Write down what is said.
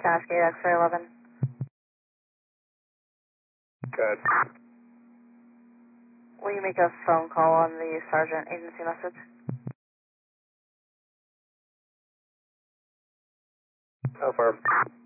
Cascade X-ray 11. Good. Will you make a phone call on the Sergeant agency message? How far?